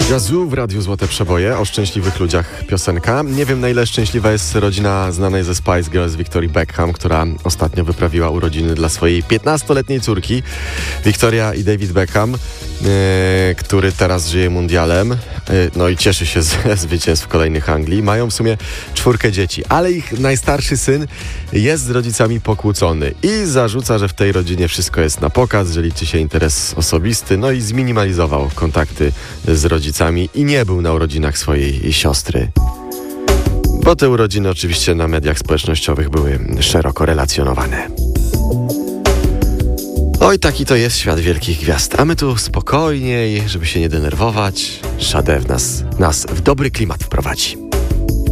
Gazoo w Radiu Złote Przeboje, o szczęśliwych ludziach piosenka. Nie wiem, na ile szczęśliwa jest rodzina znanej ze Spice Girls Victoria Beckham, która ostatnio wyprawiła urodziny dla swojej 15-letniej córki. Victoria i David Beckham, który teraz żyje mundialem, no i cieszy się ze zwycięstw kolejnych Anglii. Mają w sumie 4 dzieci, ale ich najstarszy syn jest z rodzicami pokłócony i zarzuca, że w tej rodzinie wszystko jest na pokaz, że liczy się interes osobisty, no i zminimalizował kontakty z rodzicami i nie był na urodzinach swojej siostry. Bo te urodziny oczywiście na mediach społecznościowych były szeroko relacjonowane. Oj, taki to jest świat wielkich gwiazd. A my tu spokojniej, żeby się nie denerwować. Sade nas w dobry klimat wprowadzi.